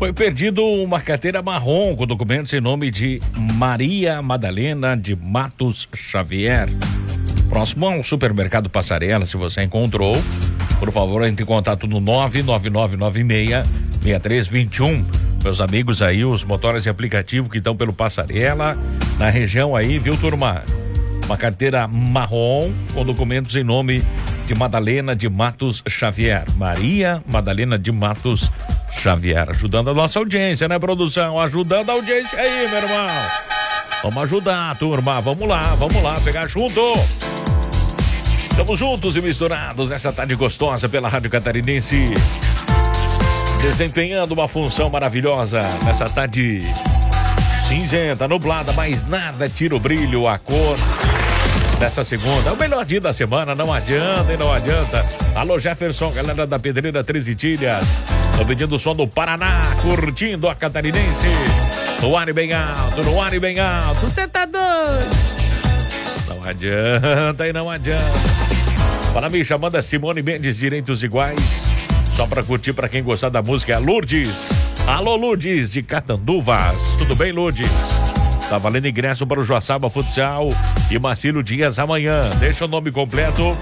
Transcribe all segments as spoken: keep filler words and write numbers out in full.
Foi perdido uma carteira marrom com documentos em nome de Maria Madalena de Matos Xavier. Próximo ao supermercado Passarela, se você encontrou, por favor, entre em contato no nove nove nove nove seis, seis três dois um. Meus amigos aí, os motores de aplicativo que estão pelo Passarela, na região aí, viu, turma? Uma carteira marrom com documentos em nome de Madalena de Matos Xavier. Maria Madalena de Matos Xavier. Ajudando a nossa audiência, né, produção? Ajudando a audiência aí, meu irmão. Vamos ajudar, turma. Vamos lá, vamos lá, pegar junto. Estamos juntos e misturados nessa tarde gostosa pela Rádio Catarinense. Desempenhando uma função maravilhosa nessa tarde cinzenta, nublada, mas nada tira o brilho, a cor dessa segunda. É o melhor dia da semana, não adianta e não adianta. Alô, Jefferson, galera da Pedreira treze Tilhas. Tô pedindo o som do Paraná, curtindo a Catarinense. No ar e bem alto, no ar e bem alto. Você tá doido? Não adianta e não adianta. Para mim, chamando a Simone Mendes, Direitos Iguais. Só pra curtir, pra quem gostar da música, é a Lourdes. Alô, Lourdes, de Catanduvas. Tudo bem, Lourdes? Tá valendo ingresso para o Joaçaba Futsal e Marcílio Dias amanhã. Deixa o nome completo.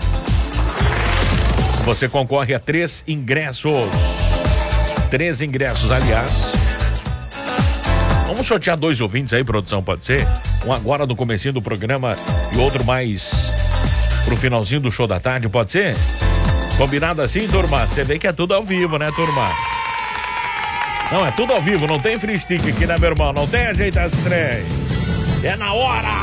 Você concorre a três ingressos. Três ingressos, aliás. Vamos sortear dois ouvintes aí, produção, pode ser? Um agora no comecinho do programa e outro mais pro finalzinho do show da tarde, pode ser? Combinado assim, turma? Você vê que é tudo ao vivo, né, turma? Não, é tudo ao vivo, não tem free stick aqui, né, meu irmão? Não tem ajeitar esse trem. É na hora!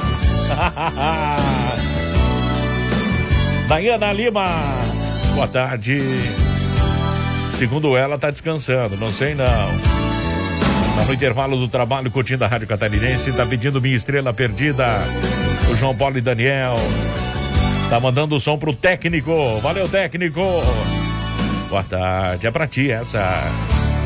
Daiana Lima, boa tarde. Segundo ela, tá descansando, não sei não. Tá no intervalo do trabalho, curtindo a Rádio Catarinense, tá pedindo Minha Estrela Perdida. O João Paulo e Daniel. Tá mandando o som pro técnico. Valeu, técnico. Boa tarde, é pra ti essa.